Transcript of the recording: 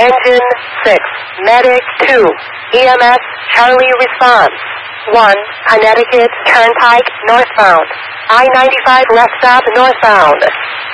Engine 6, Medic 2, EMS Charlie response. 1, Connecticut Turnpike northbound. I-95 left stop northbound.